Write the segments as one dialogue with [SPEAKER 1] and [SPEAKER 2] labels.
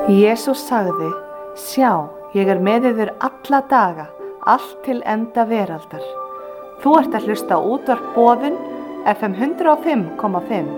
[SPEAKER 1] Jesús sagði, sjá, ég með yður alla daga, allt til enda veraldar. Þú ert að hlusta á útvarp Boðun, FM 105,5.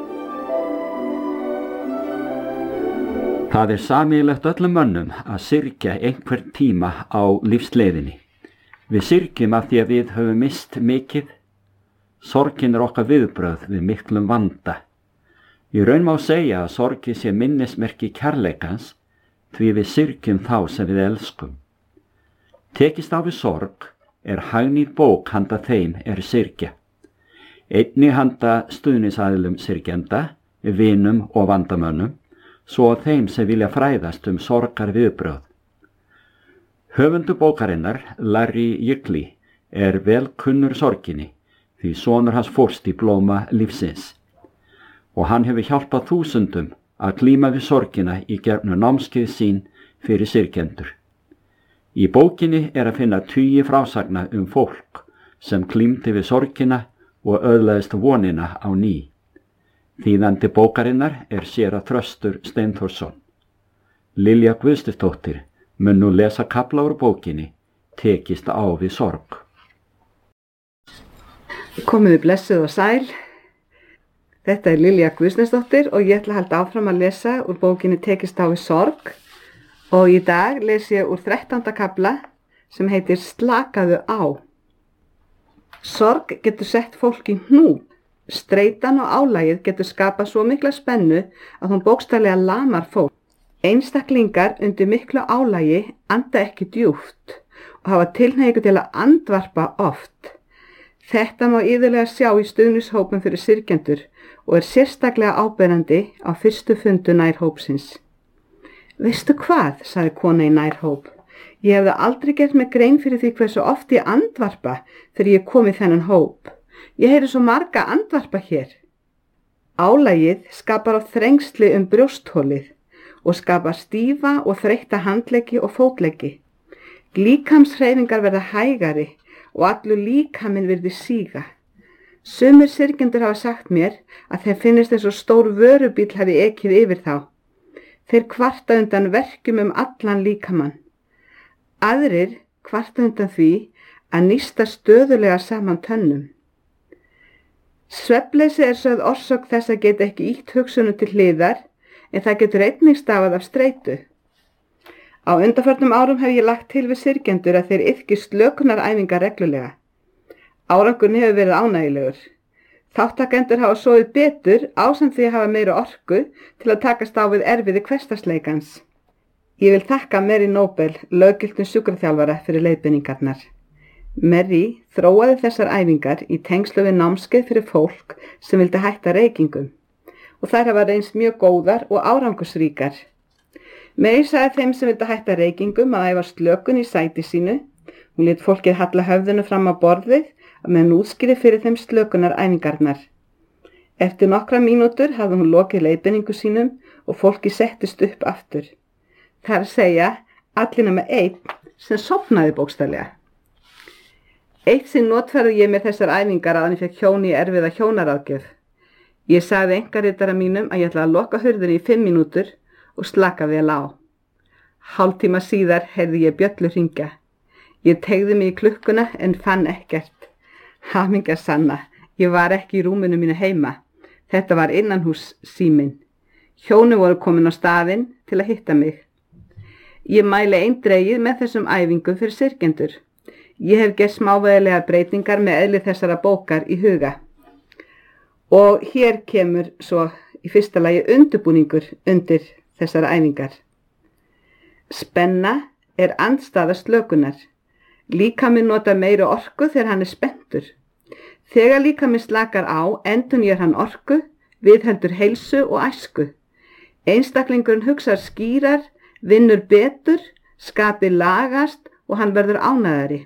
[SPEAKER 2] Það sameiginlegt öllum mönnum að syrgja einhvern tíma á lífsleiðinni. Við syrgjum af því að við höfum mist mikið. Sorgin okkar viðbrögð við miklum vanda. Í raun má segja að sorgi sé minnismerki kærleikans því við syrgjum þá sem við elskum. Tekist á við sorg hagnýt bók handa þeim syrgja. Einnig handa stuðningsaðilum syrgjenda, vinum og vandamönnum, svo að þeim sem vilja fræðast sorgar viðbrögð. Höfundur bókarinnar, Larry Ygley, vel kunnur sorginni, því sonur hans fórst í blóma lífsins. Og hann hefur hjálpað þúsundum að glíma við sorgina í gegnum námskeið sín fyrir syrgjendur. Í bókinni að finna tugi frásagna fólk sem glímdi við sorgina og öðlaðist vonina á ný. Þýðandi bókarinnar séra Þröstur Steinþórsson. Lilja Guðsdóttir mun nú lesa kafla úr bókinni Tekist á við sorg.
[SPEAKER 3] Komiði blessuð og sæl. Þetta Lilja Guðsdóttir og ég ætla að halda áfram að lesa úr bókinni Tekist á við sorg og í dag les ég úr 13. kafla sem heitir Slakaðu á. Sorg getur sett fólk í hnúp. Streitan og álagið getur skapað svo mikla spennu að hún bókstaflega lamar fólk. Einstaklingar undir miklu álagi anda ekki djúpt og hafa tilhneigingu til að andvarpa oft. Þetta má iðulega sjá í stuðningshópum fyrir syrgjendur og sérstaklega áberandi á fyrstu fundu nærhópsins. Veistu hvað, sagði kona í nærhóp. Ég hefði aldrei gert mig grein fyrir því hversu oft ég andvarpa þegar ég kom í þennan hóp. Ég heyri svo marga andvarpa hér. Álagið skapar á þrengsli brjósthólið og skapar stífa og þreytta handleggi og fótleggi. Líkamshreyfingar verða hægari og allur líkaminn virði síga. Sumir syrgjendur hafa sagt mér að þeim finnist eins og stór vörubíll hafi ekið yfir þá. Þeir kvarta undan verkjum allan líkamann. Aðrir kvarta undan því að nísta stöðulega saman tönnum. Svefnleysi sögð orsök þess að geta ekki ýtt hugsunum til hliðar, en það getur einnig stafað af streitu. Á undanförnum árum hef ég lagt til við syrgjendur að þeir iðki slökunaræfingar reglulega. Árangurinn hefur verið ánægjulegur. Þáttakendur hafa sofið betur ásamt því að hafa meira orku til að takast á við erfiði hversdagsleikans. Ég vil þakka Mary Nobel, löggiltum sjúkraþjálfara, fyrir leiðbeiningarnar. Mary þróaði þessar æfingar í tengslu við námskeið fyrir fólk sem vildi hætta reykingum og þær hafa reynst mjög góðar og árangursríkar. Mary sagði þeim sem vildi hætta reykingum að æfa slökun í sæti sínu. Hún lét fólkið halla höfðinu fram á borðið með útskýri fyrir þeim slökunaræfingarnar. Eftir nokkra mínútur hafði hún lokið leiðbeiningu sínum og fólkið settist upp aftur. Það að segja allir nema einn sem sofnaði bókstaflega. Eitt sinn notfærði ég mér þessar æfingar að ég fekk hjón í erfiða hjónaráðgjöf. Ég sagði einkaritara mínum að ég ætla að loka hurðinni í 5 mínútur og slaka vel á. Hálftíma síðar heyrði ég bjöllu hringja. Ég teygði mig í klukkuna en fann ekkert. Hamingja sanna, ég var ekki í rúminu mínu heima. Þetta var innanhús síminn. Hjónin voru komin á staðinn til að hitta mig. Ég mæli eindregið með þessum æfingum fyrir syrgjendur. Ég hef gert smávægilegar breytingar með eðli þessara bókar í huga. Og hér kemur svo í fyrsta lagi undirbúningur undir þessara æfingar. Spenna andstæða slökunar. Líkaminn notar meiri orku þegar hann spenntur. Þegar líkaminn slakar á, endurnýjar hann orku, viðheldur heilsu og æsku. Einstaklingurinn hugsar skýrar, vinnur betur, skapið lagast og hann verður ánægðari.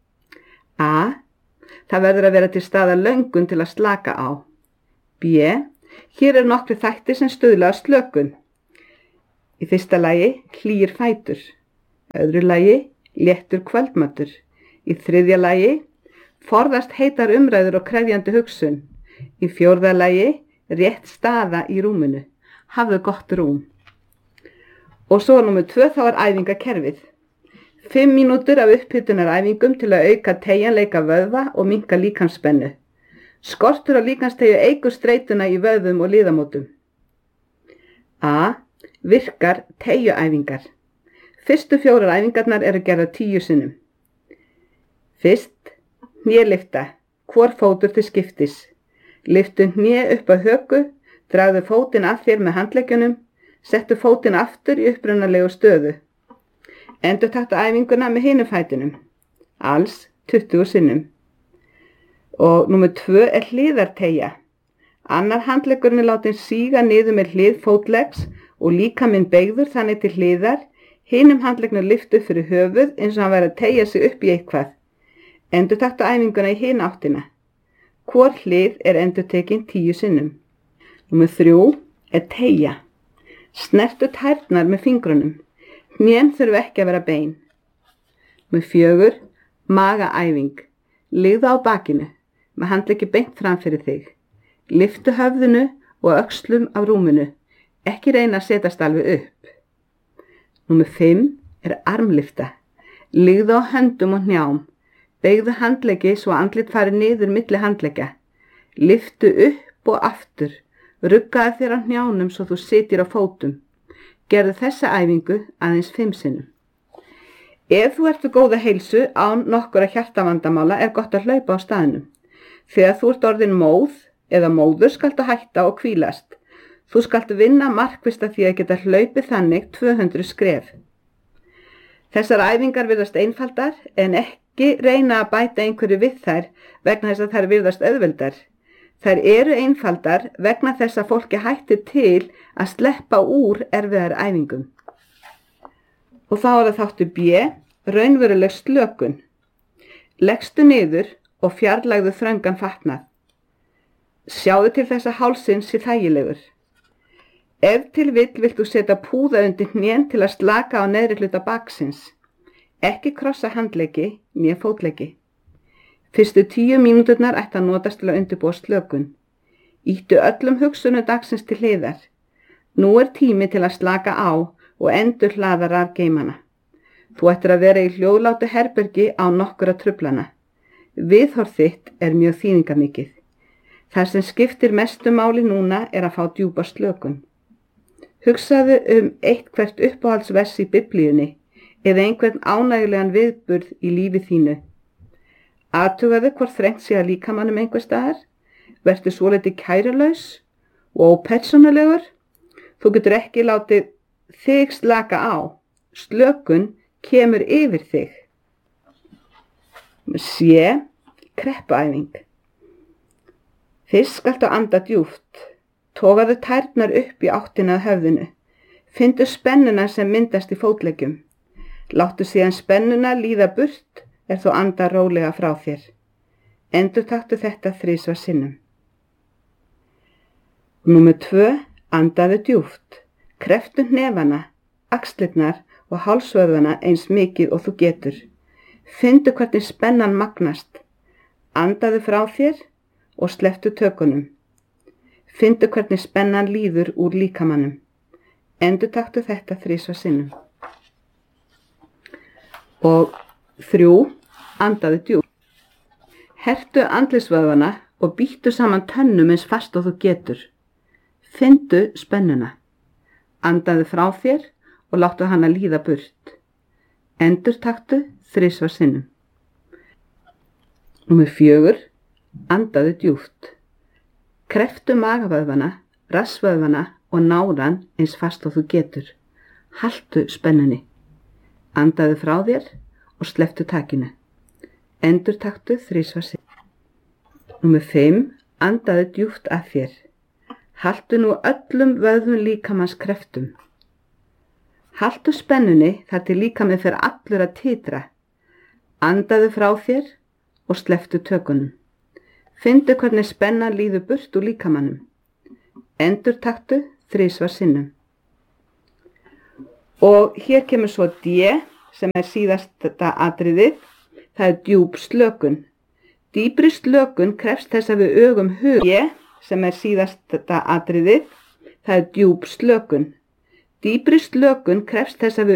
[SPEAKER 3] A. Það verður að vera til staðar löngun til að slaka á. B. Hér nokkri þættir sem stuðla að slökun. Í fyrsta lagi hlýir fætur. Öðru lagi léttur kvöldmatur. Í þriðja lagi forðast heitar umræður og krefjandi hugsun. Í fjórða lagi rétt staða í rúminu. Hafðu gott rúm. Og svo númer 2 þá er æfingakerfið. 5 mínútur af upphitunaræfingum til að auka teygjanleika vöðva og minnka líkamsspennu. Skortur á líkamsteygju eykur streituna í vöðvum og liðamótum. A. Virkar teygjuæfingar. Fyrstu 4 æfingarnar eru gerðar 10 sinnum. Fyrst, hnélyfta, hvor fótur til skiptis. Lyftu hné upp að höku, dragðu fótinn að þér með handleggjunum, settu fótinn aftur í upprunalegu stöðu. Endurtaktu æfinguna með hinum fætinum, alls 20 sinnum. Og númer 2 er hliðarteygja. Annar handleggurinn er látin síga niður með hlið fótleggs og líkaminn beygður þannig til hliðar, hinum handleggnum lyftu fyrir höfuð eins og hann væri að teygja sig upp í eitthvað. Endurtaktu æfinguna í hin áttina. Hvor hlið er endurtekin 10 sinnum. Númer 3 er teygja. Snertu tærnar með fingrunum. Hnén þurfa ekki að vera bein. Númer 4, magaæfing. Liggðu á bakinu, með handleggi beint fram fyrir þig. Lyftu höfðinu og öxlum af rúminu. Ekki reyna að setjast alveg upp. Númer 5 er armlyfta. Liggðu á höndum og hnjám. Beygðu handleggi svo andlit fari niður milli handleggja. Lyftu upp og aftur. Ruggaðu þér á hnjánum svo þú sitir á fótum. Gerðu þessa æfingu aðeins 5 sinnum. Ef þú ert við góða heilsu án nokkura hjartavandamála er gott að hlaupa á staðnum. Þegar þú ert orðin móð eða móður skaltu hætta og hvílast. Þú skaltu vinna markvisst að því að geta hlaupið þannig 200 skref. Þessar æfingar virðast einfaldar en ekki reyna að bæta einhverju við þær vegna þess að þær virðast auðveldar. Þær eru einfaldar vegna þess að fólki hættir til að sleppa úr erfiðar æfingum. Og þá er það þáttur B, raunveruleg slökun. Leggstu niður og fjarlægðu þröngan fatnað. Sjáðu til þess að hálsinn sé þægilegur. Ef til vill þú setja púða undir hnén til að slaka á neðri hluta baksins. Ekki krossa handleggi né fótleggi. Fyrstu 10 mínúturnar ætti að notast til að undirbúa slökun. Ýttu öllum hugsunum dagsins til hliðar. Nú er tími til að slaka á og endur hlaða rafgeimana. Þú ættir að vera í hljóðlátu herbergi á nokkura truflana. Viðhorf þitt er mjög þýðingarmikið. Það sem skiptir mestu máli núna er að fá djúpa slökun. Hugsaðu eitthvert uppáhaldsvers í Biblíunni eða einhvern ánægulegan viðburð í lífi þínu. Athugaðu hvort þrengt sé að líkamannum einhver staðar. Vertu svolítið kærulaus og ópersónulegur. Þú getur ekki látið þig slaka á. Slökun kemur yfir þig. C. Kreppuæfing. Fyrst skaltu anda djúpt. Togaðu tærnar upp í áttina að höfðinu. Findu spennuna sem myndast í fótleggjum. Láttu síðan spennuna líða burt þú anda rólega frá þér. Endurtaktu þetta 3 sinnum. Númer 2. Andaðu djúpt. Krepptu hnefana, axlirnar og hálsvöðvana eins mikið og þú getur. Findu hvernig spennan magnast. Andaðu frá þér og slepptu tökunum. Findu hvernig spennan líður úr líkamannum. Endurtaktu þetta 3 sinnum. Og 3. Andaðu djúpt. Hertu andlitsvöðvana og bíttu saman tönnum eins fast og þú getur. Findu spennuna. Andaðu frá þér og láttu hana líða burt. Endurtaktu 3 sinnum. Númer 4. Andaðu djúpt. Krepptu magavöðvana, rassvöðvana og náran eins fast og þú getur. Haltu spennunni. Andaðu frá þér og slepptu takinu. Endurtaktu 3 sinnum. Númer 5. Andaðu djúpt að þér. Haltu nú öllum vöðvum líkamans kreftum. Haltu spennunni þar til líkaminn fer allur að titra. Andaðu frá þér og slepptu tökunum. Findu hvernig spennan líður burt úr líkamannum. Endurtaktu 3 sinnum. Og hér kemur svo D sem er síðasta atriðið. Það er djúp slökun. Dýpri slökun krefst þess að við ögum hug. D sem er síðasta atriðið. Það er djúp slökun. Dýpri slökun krefst þess að við